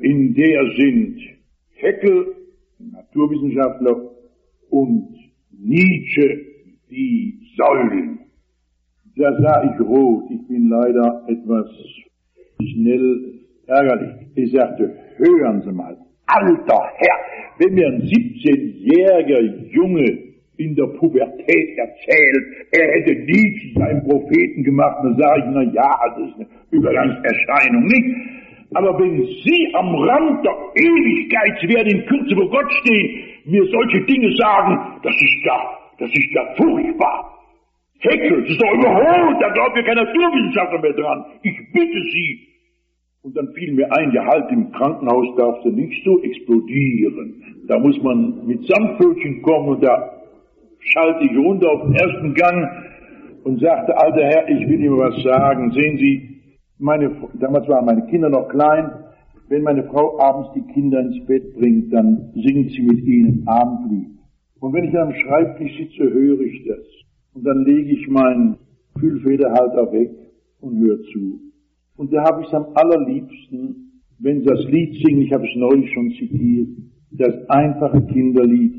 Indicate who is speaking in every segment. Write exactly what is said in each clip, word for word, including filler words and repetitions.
Speaker 1: in der sind Haeckel, Naturwissenschaftler, und Nietzsche, die Säulen. Da sah ich rot, ich bin leider etwas schnell ärgerlich. Ich sagte, hören Sie mal, alter Herr, wenn mir ein siebzehnjähriger Junge in der Pubertät erzählt, er hätte Nietzsche seinen Propheten gemacht, dann sage ich, na ja, das ist eine Übergangserscheinung, nicht? Aber wenn Sie am Rand der Ewigkeitswerte in Kürze vor Gott stehen, mir solche Dinge sagen, das ist ja, das ist ja furchtbar. Haeckel, das ist doch überholt, da glaubt ja kein Naturwissenschaftler mehr dran. Ich bitte Sie. Und dann fiel mir ein, ja halt, im Krankenhaus darfst du nicht so explodieren. Da muss man mit Samtpfötchen kommen, und da schalte ich runter auf den ersten Gang und sagte, alter Herr, ich will Ihnen was sagen. Sehen Sie, meine, damals waren meine Kinder noch klein. Wenn meine Frau abends die Kinder ins Bett bringt, dann singt sie mit ihnen Abendlied. Und wenn ich am Schreibtisch sitze, höre ich das. Und dann lege ich meinen Fühlfederhalter weg und höre zu. Und da habe ich es am allerliebsten, wenn sie das Lied singen, ich habe es neulich schon zitiert, das einfache Kinderlied,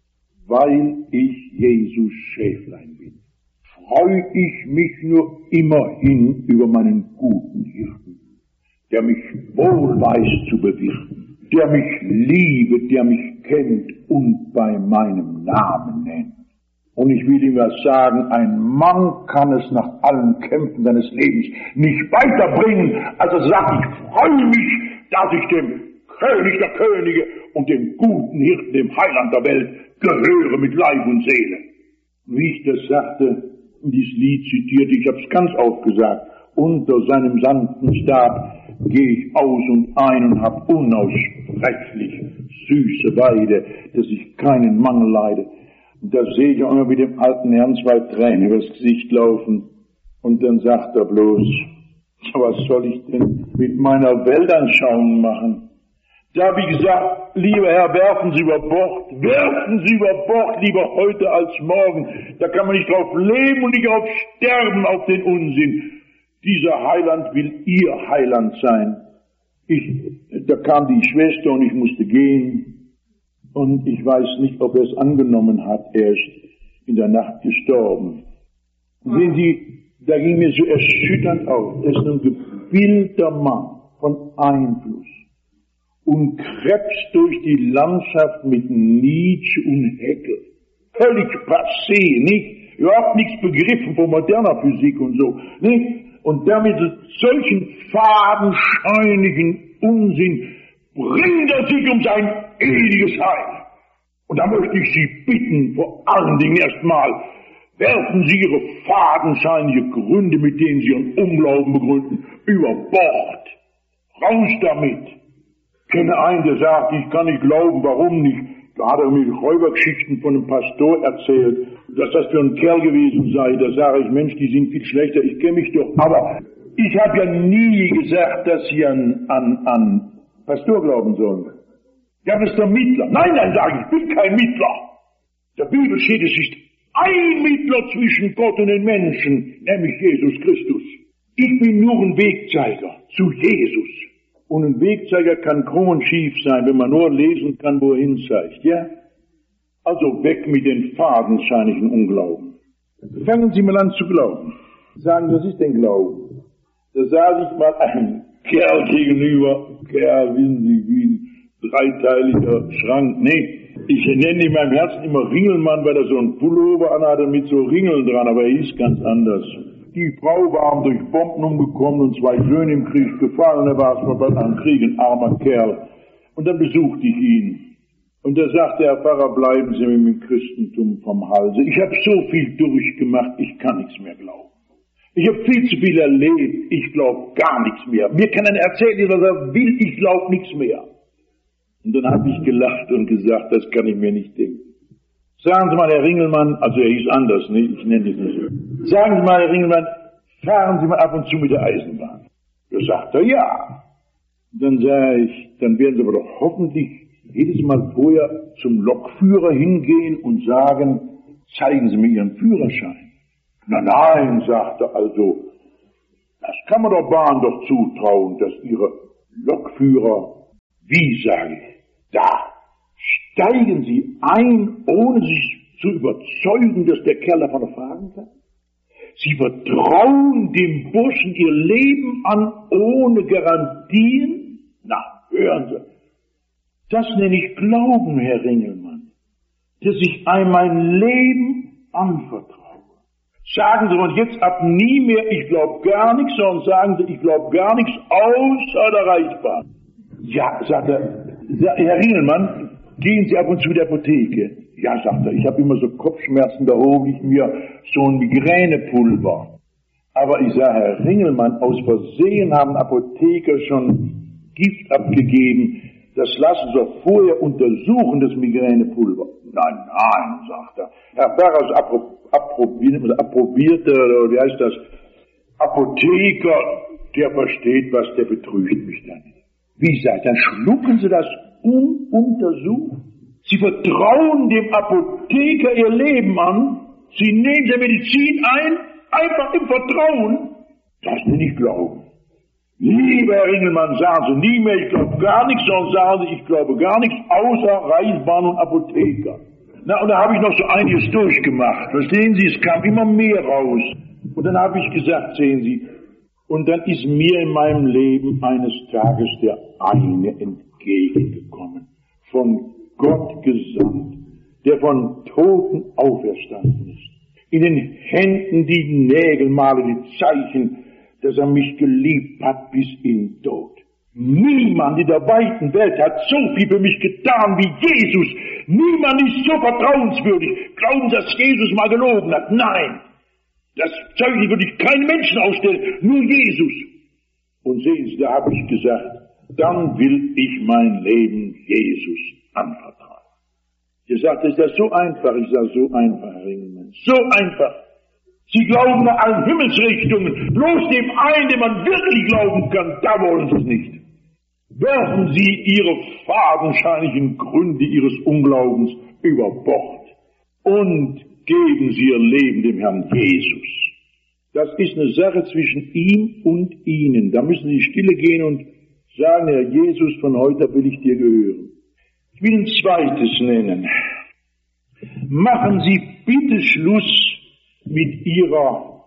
Speaker 1: weil ich Jesus Schäflein bin, freue ich mich nur immerhin über meinen guten Hirten, der mich wohl weiß zu bewirten, der mich liebet, der mich kennt und bei meinem Namen nennt. Und ich will ihm was sagen, ein Mann kann es nach allen Kämpfen seines Lebens nicht weiterbringen, als er sagt, ich freue mich, dass ich dem König der Könige und dem guten Hirten, dem Heiland der Welt, gehöre mit Leib und Seele. Wie ich das sagte, dieses Lied zitierte, ich habe es ganz aufgesagt, unter seinem sanften Stab gehe ich aus und ein und hab unaussprechlich süße Weide, dass ich keinen Mangel leide. Und da sehe ich auch immer mit dem alten Herrn zwei Tränen übers Gesicht laufen. Und dann sagt er bloß, was soll ich denn mit meiner Weltanschauung machen? Da habe ich gesagt, lieber Herr, werfen Sie über Bord, werfen Sie über Bord, lieber heute als morgen. Da kann man nicht drauf leben und nicht drauf sterben, auf den Unsinn. Dieser Heiland will Ihr Heiland sein. Ich, da kam die Schwester und ich musste gehen. Und ich weiß nicht, ob er es angenommen hat. Er ist in der Nacht gestorben. Sehen Sie, da ging mir so erschütternd auf. Er ist ein gebildeter Mann von Einfluss und krebst durch die Landschaft mit Nietzsche und Haeckel. Völlig passé, nicht? Überhaupt nichts begriffen von moderner Physik und so, nicht? Und damit solchen fadenscheinigen Unsinn bringt er sich um sein ewiges Heil. Und da möchte ich Sie bitten, vor allen Dingen erstmal, werfen Sie Ihre fadenscheinige Gründe, mit denen Sie Ihren Unglauben begründen, über Bord. Raus damit. Ich kenne einen, der sagt, ich kann nicht glauben, warum nicht? Da hat er mir Räubergeschichten von einem Pastor erzählt, dass das für ein Kerl gewesen sei. Da sage ich, Mensch, die sind viel schlechter, ich kenne mich doch. Aber ich habe ja nie gesagt, dass Sie an, an, an Pastor glauben sollen. Ja, das ist der Mittler. Nein, nein, sage ich, ich bin kein Mittler. Der Bibel steht, es ist ein Mittler zwischen Gott und den Menschen, nämlich Jesus Christus. Ich bin nur ein Wegzeiger zu Jesus. Und ein Wegzeiger kann krumm und schief sein, wenn man nur lesen kann, wo er hinzeigt, ja? Also weg mit den fadenscheinigen Unglauben. Fangen Sie mal an zu glauben. Sagen, was ist denn Glauben? Da sah ich mal einen Kerl gegenüber, Kerl, wissen Sie, wie ein dreiteiliger Schrank, nee, ich nenne in meinem Herzen immer Ringelmann, weil er so einen Pullover anhatte mit so Ringeln dran, aber er hieß ganz anders. Die Frau war durch Bomben umgekommen und zwei Söhne im Krieg gefallen, er war es bald am Krieg, ein armer Kerl. Und dann besuchte ich ihn. Und da sagte der Pfarrer, bleiben Sie mit dem Christentum vom Halse. Ich habe so viel durchgemacht, ich kann nichts mehr glauben. Ich habe viel zu viel erlebt, ich glaube gar nichts mehr. Mir kann einer erzählen, was er will, ich glaube nichts mehr. Und dann habe ich gelacht und gesagt, das kann ich mir nicht denken. Sagen Sie mal, Herr Ringelmann, also er hieß anders, ne? Ich nenne ihn nicht so. Sagen Sie mal, Herr Ringelmann, fahren Sie mal ab und zu mit der Eisenbahn. Da sagt er, ja. Dann sage ich, dann werden Sie aber doch hoffentlich jedes Mal vorher zum Lokführer hingehen und sagen, zeigen Sie mir Ihren Führerschein. Na nein, sagt er, also, das kann man der Bahn doch zutrauen, dass ihre Lokführer Wie, sage ich, da steigen Sie ein, ohne sich zu überzeugen, dass der Kerl davon erfahren kann? Sie vertrauen dem Burschen ihr Leben an, ohne Garantien? Na, hören Sie. Das nenne ich Glauben, Herr Ringelmann, dass ich einem mein Leben anvertraue. Sagen Sie und jetzt ab nie mehr, ich glaube gar nichts, sondern sagen Sie, ich glaube gar nichts, außer der Reichsbahn. Ja, sagt er, Herr Ringelmann, gehen Sie ab und zu in die Apotheke. Ja, sagt er, ich habe immer so Kopfschmerzen, da hole ich mir so ein Migränepulver. Aber ich sage, Herr Ringelmann, aus Versehen haben Apotheker schon Gift abgegeben. Das lassen Sie doch vorher untersuchen, das Migränepulver. Nein, nein, sagt er. Herr Pfarrer ist approbiert, approbierter, oder wie heißt das, Apotheker, der versteht was, der betrügt mich dann. Wie sagt, dann schlucken Sie das ununtersucht. Sie vertrauen dem Apotheker ihr Leben an. Sie nehmen die Medizin ein, einfach im Vertrauen. Das nenne ich Glauben. Lieber Herr Ringelmann, sagen Sie nie mehr, ich glaube gar nichts, sondern sagen Sie, ich glaube gar nichts, außer Reichsbahn und Apotheker. Na, und da habe ich noch so einiges durchgemacht. Verstehen Sie, es kam immer mehr raus. Und dann habe ich gesagt, sehen Sie, und dann ist mir in meinem Leben eines Tages der eine entgegengekommen, von Gott gesandt, der von Toten auferstanden ist. In den Händen die Nägelmale, die Zeichen, dass er mich geliebt hat bis in Tod. Niemand in der weiten Welt hat so viel für mich getan wie Jesus. Niemand ist so vertrauenswürdig. Glauben Sie, dass Jesus mal gelogen hat? Nein. Das Zeugnis würde ich keinen Menschen ausstellen, nur Jesus. Und sehen Sie, da habe ich gesagt, dann will ich mein Leben Jesus anvertrauen. Ihr sagt, ist das so einfach? Ich sage, so einfach, Herr Ringelmann. So einfach. Sie glauben nach allen Himmelsrichtungen, bloß dem einen, dem man wirklich glauben kann, da wollen Sie es nicht. Werfen Sie Ihre fadenscheinlichen Gründe Ihres Unglaubens über Bord und geben Sie Ihr Leben dem Herrn Jesus. Das ist eine Sache zwischen ihm und Ihnen. Da müssen Sie stille gehen und sagen, Herr Jesus, von heute will ich dir gehören. Ich will ein zweites nennen. Machen Sie bitte Schluss mit Ihrer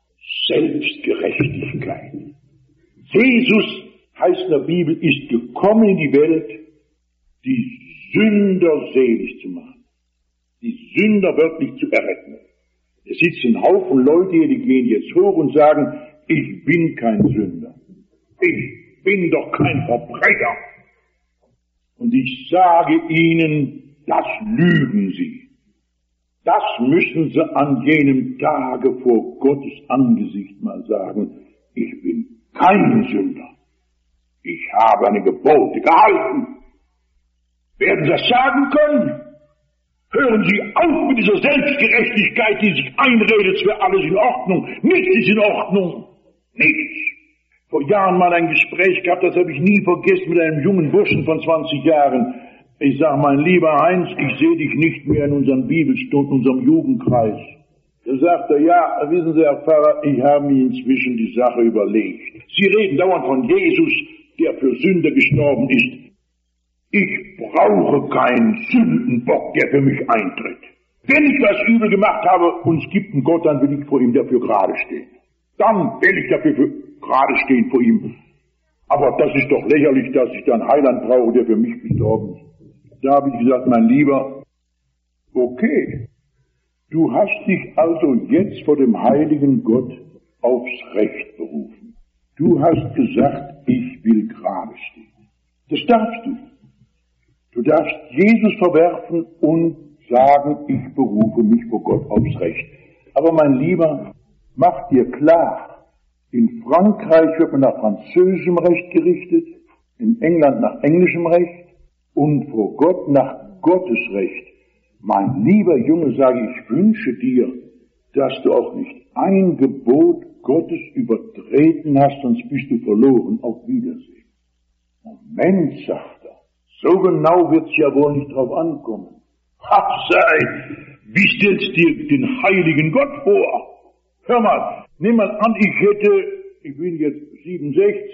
Speaker 1: Selbstgerechtigkeit. Jesus, heißt in der Bibel, ist gekommen in die Welt, die Sünder selig zu machen. Die Sünder wirklich zu erretten. Es sitzen Haufen Leute hier, die gehen jetzt hoch und sagen, ich bin kein Sünder. Ich bin doch kein Verbrecher. Und ich sage Ihnen, das lügen Sie. Das müssen Sie an jenem Tage vor Gottes Angesicht mal sagen. Ich bin kein Sünder. Ich habe eine Gebote gehalten. Werden Sie das sagen können? Hören Sie auf mit dieser Selbstgerechtigkeit, die sich einredet, es wäre alles in Ordnung. Nichts ist in Ordnung. Nichts. Vor Jahren mal ein Gespräch gehabt, das habe ich nie vergessen, mit einem jungen Burschen von zwanzig Jahren. Ich sage, mein lieber Heinz, ich sehe dich nicht mehr in unseren Bibelstunden, unserem Jugendkreis. Da sagt er, ja, wissen Sie, Herr Pfarrer, ich habe mir inzwischen die Sache überlegt. Sie reden dauernd von Jesus, der für Sünder gestorben ist. Ich brauche keinen Sündenbock, der für mich eintritt. Wenn ich was übel gemacht habe und es gibt einen Gott, dann will ich vor ihm dafür gerade stehen. Dann will ich dafür für gerade stehen vor ihm. Aber das ist doch lächerlich, dass ich dann Heiland brauche, der für mich gestorben ist. Da habe ich gesagt, mein Lieber, okay, du hast dich also jetzt vor dem heiligen Gott aufs Recht berufen. Du hast gesagt, ich will gerade stehen. Das darfst du. Du darfst Jesus verwerfen und sagen, ich berufe mich vor Gott aufs Recht. Aber mein Lieber, mach dir klar, in Frankreich wird man nach französischem Recht gerichtet, in England nach englischem Recht und vor Gott nach Gottes Recht. Mein lieber Junge, sage ich, ich wünsche dir, dass du auch nicht ein Gebot Gottes übertreten hast, sonst bist du verloren. Auf Wiedersehen. Moment, sagt er, so genau wird's ja wohl nicht drauf ankommen. Ach sei, wie stellst dir den heiligen Gott vor? Hör mal, nimm mal an, ich hätte, ich bin jetzt siebenundsechzig,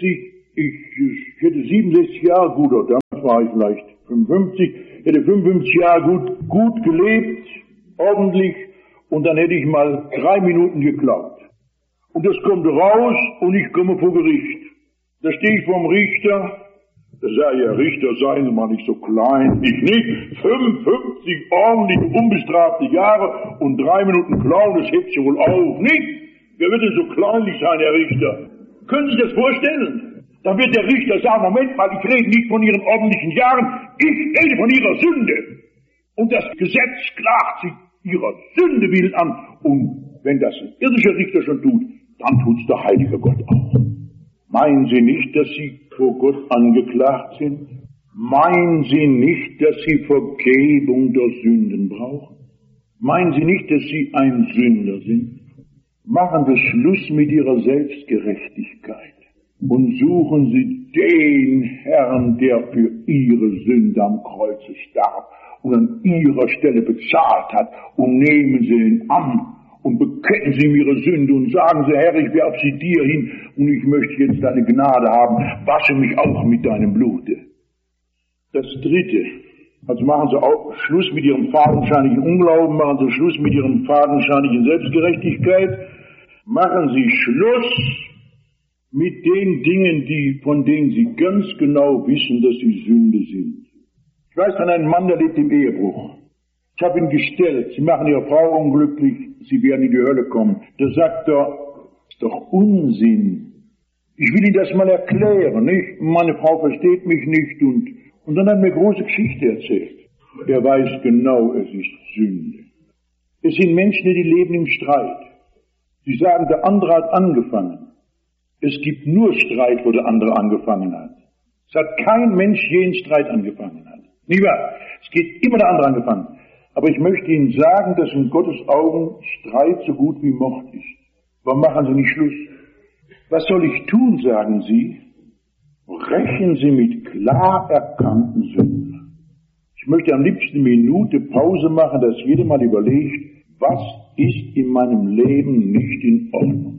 Speaker 1: ich, ich hätte siebenundsechzig Jahre gut, oder damals war ich vielleicht fünfundfünfzig, hätte fünfundfünfzig Jahre gut, gut gelebt, ordentlich, und dann hätte ich mal drei Minuten geklaut. Und das kommt raus und ich komme vor Gericht. Da stehe ich vorm Richter. Da sage ich, ja, Richter, seien Sie mal nicht so klein. Ich nicht. fünfundfünfzig ordentliche, unbestrafte Jahre und drei Minuten klauen, das hebt Sie wohl auf. Nicht? Wer wird denn so kleinlich sein, Herr Richter? Können Sie sich das vorstellen? Dann wird der Richter sagen, Moment mal, ich rede nicht von Ihren ordentlichen Jahren, ich rede von Ihrer Sünde. Und das Gesetz klagt Sie Ihrer Sünde willen an. Und wenn das ein irdischer Richter schon tut, dann tut's der heilige Gott auch. Meinen Sie nicht, dass Sie vor Gott angeklagt sind? Meinen Sie nicht, dass Sie Vergebung der Sünden brauchen? Meinen Sie nicht, dass Sie ein Sünder sind? Machen Sie Schluss mit Ihrer Selbstgerechtigkeit und suchen Sie den Herrn, der für Ihre Sünde am Kreuze starb und an Ihrer Stelle bezahlt hat, und nehmen Sie ihn an. Und bekennen Sie ihm Ihre Sünde und sagen Sie, Herr, ich werfe sie dir hin und ich möchte jetzt deine Gnade haben. Wasche mich auch mit deinem Blute. Das Dritte, also machen Sie auch Schluss mit Ihrem fadenscheinigen Unglauben, machen Sie Schluss mit Ihrem fadenscheinigen Selbstgerechtigkeit, machen Sie Schluss mit den Dingen, die, von denen Sie ganz genau wissen, dass sie Sünde sind. Ich weiß von einem Mann, der lebt im Ehebruch. Ich habe ihn gestellt, Sie machen Ihre Frau unglücklich, Sie werden in die Hölle kommen. Da sagt er, ist doch Unsinn. Ich will Ihnen das mal erklären, nicht? Meine Frau versteht mich nicht, und, und dann hat er mir eine große Geschichte erzählt. Er weiß genau, es ist Sünde. Es sind Menschen, die leben im Streit. Sie sagen, der andere hat angefangen. Es gibt nur Streit, wo der andere angefangen hat. Es hat kein Mensch je einen Streit angefangen hat. Nicht wahr? Es geht immer der andere angefangen. Aber ich möchte Ihnen sagen, dass in Gottes Augen Streit so gut wie Mord ist. Warum machen Sie nicht Schluss? Was soll ich tun, sagen Sie? Rächen Sie mit klar erkannten Sünden. Ich möchte am liebsten eine Minute Pause machen, dass jeder mal überlegt, was ist in meinem Leben nicht in Ordnung?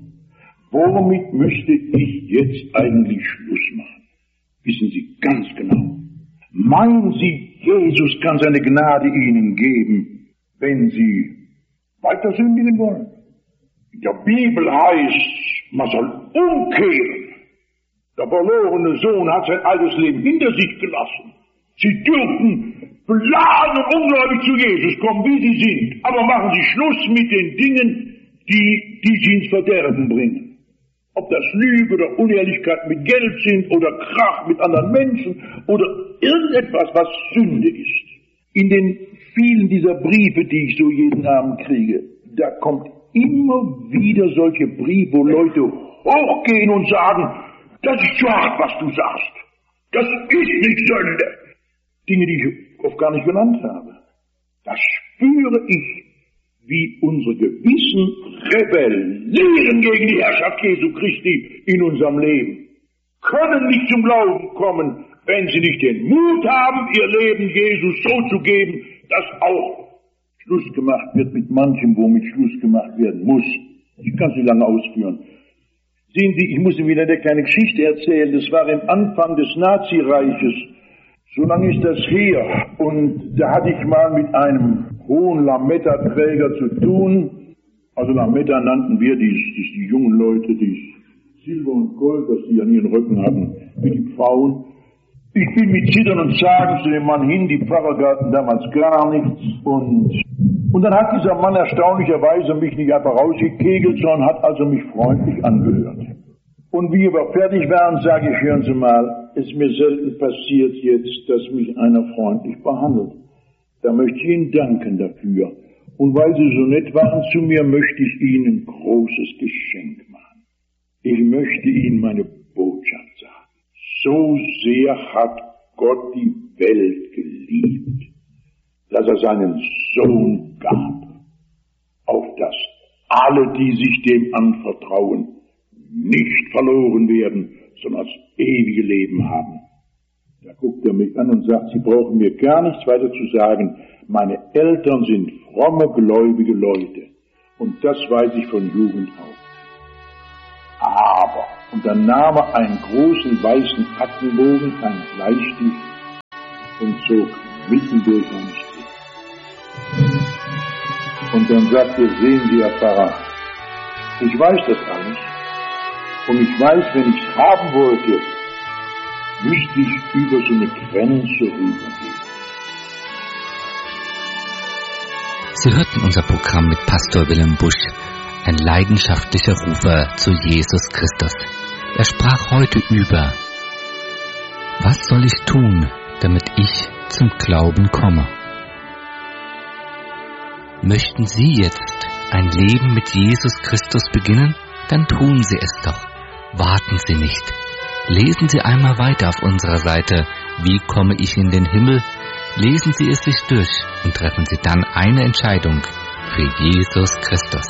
Speaker 1: Womit müsste ich jetzt eigentlich Schluss machen? Wissen Sie ganz genau. Meinen Sie, Jesus kann seine Gnade Ihnen geben, wenn Sie weiter sündigen wollen? In der Bibel heißt, man soll umkehren. Der verlorene Sohn hat sein altes Leben hinter sich gelassen. Sie dürfen beladen und ungläubig zu Jesus kommen, wie Sie sind. Aber machen Sie Schluss mit den Dingen, die, die Sie ins Verderben bringen. Ob das Lüge oder Unehrlichkeit mit Geld sind oder Krach mit anderen Menschen oder irgendetwas, was Sünde ist. In den vielen dieser Briefe, die ich so jeden Abend kriege, da kommt immer wieder solche Briefe, wo Leute hochgehen und sagen, das ist zu hart, was du sagst. Das ist nicht Sünde. Dinge, die ich oft gar nicht genannt habe. Das spüre ich, wie unsere Gewissen rebellieren gegen die Herrschaft Jesu Christi in unserem Leben. Können nicht zum Glauben kommen, wenn sie nicht den Mut haben, ihr Leben Jesus so zu geben, dass auch Schluss gemacht wird mit manchem, womit Schluss gemacht werden muss. Ich kann sie lange ausführen. Sehen Sie, ich muss Ihnen wieder eine kleine Geschichte erzählen. Das war im Anfang des Nazireiches. So lange ist das her. Und da hatte ich mal mit einem hohen Lametta-Träger zu tun. Also Lametta nannten wir die, die, die jungen Leute, die Silber und Gold, was die an ihren Rücken hatten, wie die Frauen. Ich bin mit Zittern und Zagen zu dem Mann hin, die Pfarrer gaben damals gar nichts. Und, und dann hat dieser Mann erstaunlicherweise mich nicht einfach rausgekegelt, sondern hat also mich freundlich angehört. Und wie wir fertig waren, sage ich, hören Sie mal, es ist mir selten passiert jetzt, dass mich einer freundlich behandelt. Da möchte ich Ihnen danken dafür. Und weil Sie so nett waren zu mir, möchte ich Ihnen ein großes Geschenk machen. Ich möchte Ihnen meine Botschaft sagen. So sehr hat Gott die Welt geliebt, dass er seinen Sohn gab, auf dass alle, die sich dem anvertrauen, nicht verloren werden, sondern das ewige Leben haben. Da guckt er mich an und sagt, Sie brauchen mir gar nichts weiter zu sagen. Meine Eltern sind fromme, gläubige Leute. Und das weiß ich von Jugend auf. Aber Und dann nahm er einen großen weißen Aktenbogen, einen Bleistift und zog mitten durch einen Strich. Und dann sagte er, sehen Sie, Herr Pfarrer, ich weiß das alles. Und ich weiß, wenn ich es haben wollte, müsste ich über so eine Grenze rübergehen.
Speaker 2: Sie hörten unser Programm mit Pastor Willem Busch, ein leidenschaftlicher Rufer zu Jesus Christus. Er sprach heute über: Was soll ich tun, damit ich zum Glauben komme? Möchten Sie jetzt ein Leben mit Jesus Christus beginnen? Dann tun Sie es doch. Warten Sie nicht. Lesen Sie einmal weiter auf unserer Seite Wie komme ich in den Himmel? Lesen Sie es sich durch und treffen Sie dann eine Entscheidung für Jesus Christus.